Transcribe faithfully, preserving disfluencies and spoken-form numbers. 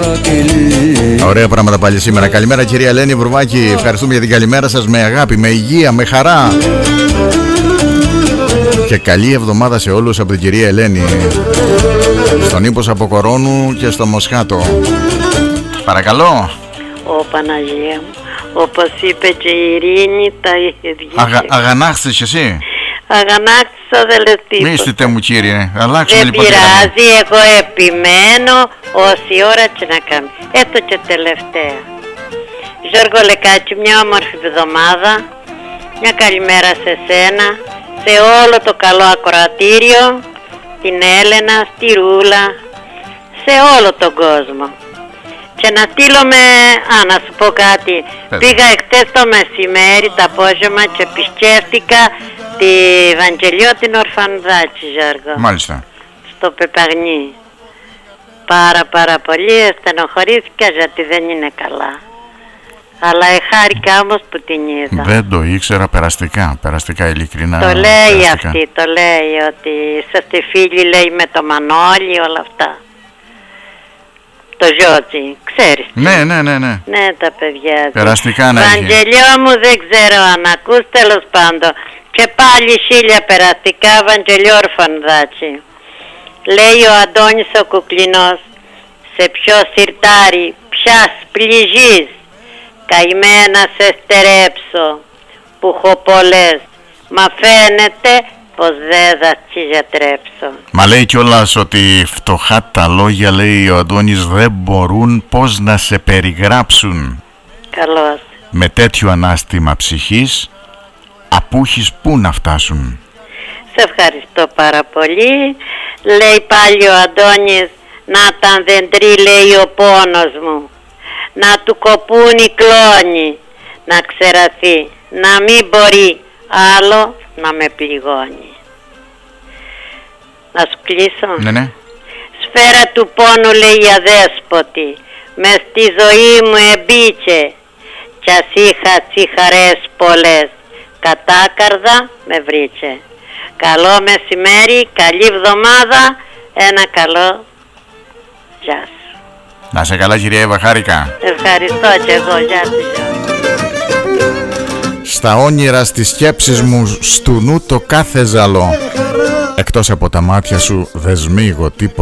Ωραία πράγματα πάλι σήμερα. Καλημέρα κυρία Ελένη Βρουβάκη. Ευχαριστούμε για την καλημέρα σας. Με αγάπη, με υγεία, με χαρά. Και καλή εβδομάδα σε όλους από την κυρία Ελένη. Στον Ίππος από Κορώνου και στο Μοσχάτο. Παρακαλώ. Ω Παναγία μου, όπως είπε και η Ειρήνη, τα είχε βγει. Αγα, αγανάχθηκες εσύ. Αγανάκτησα, δεν λες τίποτα. Μίστητε μου κύριε, αλλάξουμε δεν λοιπόν. Δεν πειράζει, εγώ επιμένω όση ώρα και να κάνω. Έτω και τελευταία. Γιώργο Λεκάκη, μια όμορφη εβδομάδα. Μια καλημέρα σε σένα, σε όλο το καλό ακροατήριο, την Έλενα, στη Ρούλα, σε όλο τον κόσμο. Και να στείλω με... Α, να σου πω κάτι. Πες. Πήγα εχθές το μεσημέρι, το απόγευμα και επισκέφτηκα τη Βαγγελιώτην Ορφανδάκη, Γιώργο. Μάλιστα. Στο Πεπαγνί. Πάρα πάρα πολύ στενοχωρήθηκα γιατί δεν είναι καλά. Αλλά εχάρηκα όμως που την είδα. Δεν το ήξερα, περαστικά, περαστικά ειλικρινά. Το λέει περαστικά. αυτή, το λέει ότι είσαστε φίλοι, λέει, με το Μανώλη, όλα αυτά. Το Γιώργη, ξέρεις. Ναι, ναι, ναι, ναι. Ναι, τα παιδιά. Περαστικά να έχει. Βαγγελιό μου, δεν ξέρω αν ακούς, τέλος πάντων. Και πάλι χίλια περαστικά, Βαγγελιό Ορφανδάκη. Λέει ο Αντώνης ο Κουκλινός, σε ποιο σιρτάρι, πια πληγείς, καημένα σε στερέψω, που έχω πολλές, μα φαίνεται πως δεν θα τσι γιατρέψω. Μα λέει κιόλας ότι φτωχά τα λόγια, λέει ο Αντώνης, δεν μπορούν πως να σε περιγράψουν. Καλώς. Με τέτοιο ανάστημα ψυχής, απούχεις πού να φτάσουν. Σε ευχαριστώ πάρα πολύ. Λέει πάλι ο Αντώνης, να τα δεντρεί, λέει, ο πόνος μου, να του κοπούν οι κλόνοι, να ξεραθεί, να μην μπορεί άλλο να με πληγώνει. Να σου κλείσω. Ναι, ναι. Σφαίρα του πόνου, λέει, αδέσποτη, μες στη ζωή μου εμπίκε, κι ας είχα τσιχαρές πολλές, κατάκαρδα με βρήκε. Καλό μεσημέρι, καλή εβδομάδα, ένα καλό γεια σου. Να σε καλά κυρία Εύα, χάρηκα. Ευχαριστώ και εγώ, γεια σου. Στα όνειρα, στις σκέψεις μου, στου νου το κάθε ζαλό. Εκτός από τα μάτια σου δεν σμίγω τίποτα.